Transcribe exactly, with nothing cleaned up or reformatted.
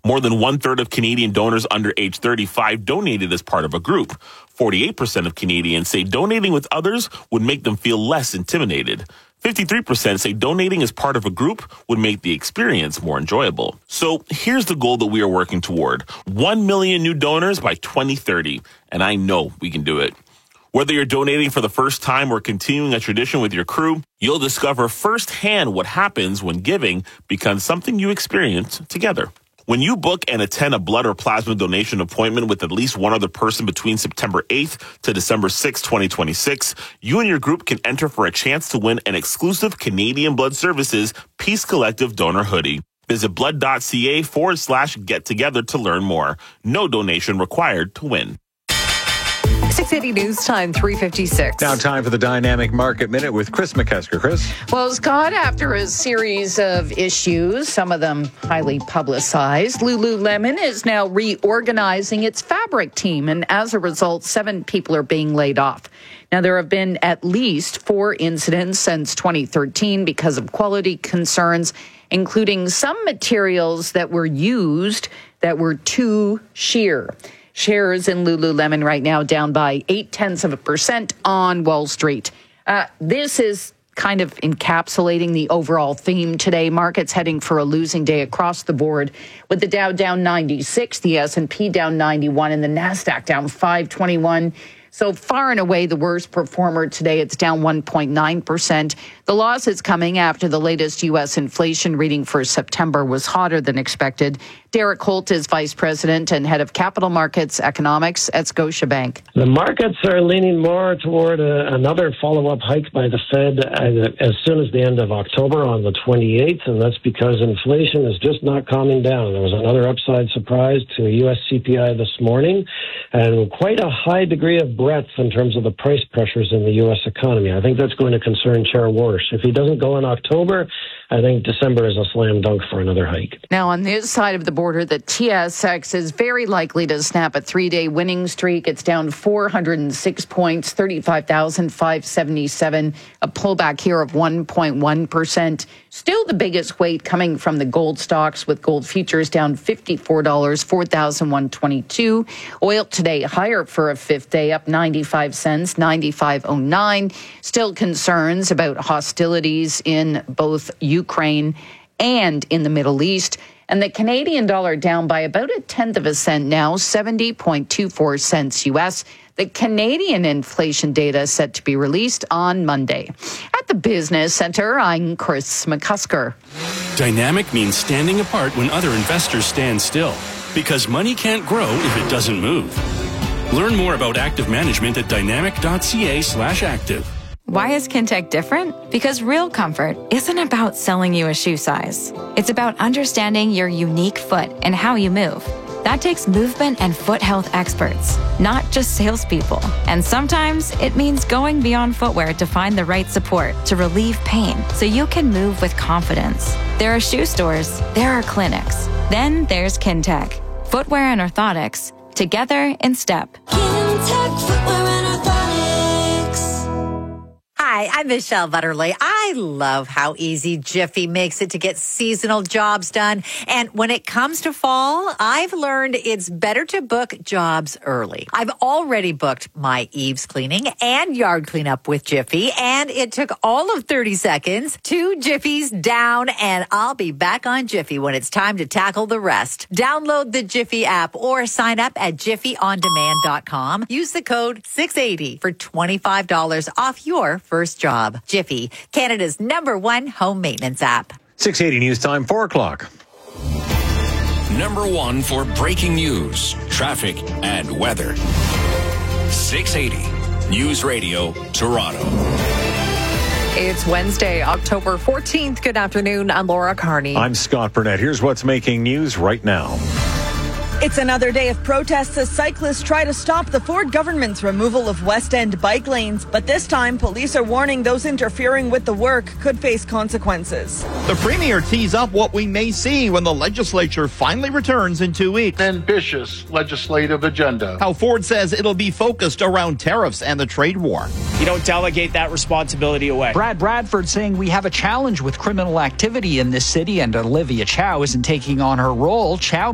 More than one-third of Canadian donors under age thirty-five donated as part of a group. forty-eight percent of Canadians say donating with others would make them feel less intimidated. fifty-three percent say donating as part of a group would make the experience more enjoyable. So here's the goal that we are working toward. one million new donors by twenty thirty. And I know we can do it. Whether you're donating for the first time or continuing a tradition with your crew, you'll discover firsthand what happens when giving becomes something you experience together. When you book and attend a blood or plasma donation appointment with at least one other person between September eighth to December sixth, twenty twenty-six, you and your group can enter for a chance to win an exclusive Canadian Blood Services Peace Collective donor hoodie. Visit blood.ca forward slash get together to learn more. No donation required to win. six eighty News Time, three fifty-six. Now time for the Dynamic Market Minute with Chris McKesker. Chris? Well, Scott, after a series of issues, some of them highly publicized, Lululemon is now reorganizing its fabric team, and as a result, seven people are being laid off. Now, there have been at least four incidents since twenty thirteen because of quality concerns, including some materials that were used that were too sheer. Shares in Lululemon right now down by eight tenths of a percent on Wall Street. Uh, this is kind of encapsulating the overall theme today. Markets heading for a losing day across the board, with the Dow down ninety-six, the S and P down ninety-one, and the NASDAQ down five twenty-one. So far and away the worst performer today. It's down one point nine percent. The loss is coming after the latest U S inflation reading for September was hotter than expected. Derek Holt is Vice President and Head of Capital Markets Economics at Scotiabank. The markets are leaning more toward a, another follow-up hike by the Fed as, as soon as the end of October on the twenty-eighth, and that's because inflation is just not calming down. There was another upside surprise to U S C P I this morning, and quite a high degree of breadth in terms of the price pressures in the U S economy. I think that's going to concern Chair Warsh. If he doesn't go in October, I think December is a slam dunk for another hike. Now, on this side of the border, the T S X is very likely to snap a three-day winning streak. It's down four hundred six points, thirty-five thousand five hundred seventy-seven, a pullback here of one point one percent. Still the biggest weight coming from the gold stocks, with gold futures down fifty-four dollars, four thousand one hundred twenty-two. Oil today higher for a fifth day, up ninety-five cents, ninety-five oh nine. Still concerns about hostilities in both Ukraine and in the Middle East. And the Canadian dollar down by about a tenth of a cent now, seventy point two four cents U S. The Canadian inflation data set to be released on Monday. At the Business Center, I'm Chris McCusker. Dynamic means standing apart when other investors stand still, because money can't grow if it doesn't move. Learn more about active management at dynamic.ca slash active. Why is Kintec different? Because real comfort isn't about selling you a shoe size. It's about understanding your unique foot and how you move. That takes movement and foot health experts, not just salespeople. And sometimes it means going beyond footwear to find the right support to relieve pain so you can move with confidence. There are shoe stores, there are clinics. Then there's Kintec. Footwear and orthotics, together in step. Kintec Footwear and Orthotics. Hi, I'm Michelle Butterly. I love how easy Jiffy makes it to get seasonal jobs done. And when it comes to fall, I've learned it's better to book jobs early. I've already booked my eaves cleaning and yard cleanup with Jiffy, and it took all of thirty seconds. Two Jiffies down, and I'll be back on Jiffy when it's time to tackle the rest. Download the Jiffy app or sign up at jiffy on demand dot com. Use the code six eighty for twenty-five dollars off your first job. Jiffy, Canada's number one home maintenance app. six eighty News Time, four o'clock. Number one for breaking news, traffic, and weather. six eighty News Radio, Toronto. It's Wednesday, October fourteenth. Good afternoon. I'm Laura Carney. I'm Scott Burnett. Here's what's making news right now. It's another day of protests as cyclists try to stop the Ford government's removal of West End bike lanes. But this time, police are warning those interfering with the work could face consequences. The Premier tees up what we may see when the legislature finally returns in two weeks. An ambitious legislative agenda. How Ford says it'll be focused around tariffs and the trade war. You don't delegate that responsibility away. Brad Bradford saying we have a challenge with criminal activity in this city, and Olivia Chow isn't taking on her role. Chow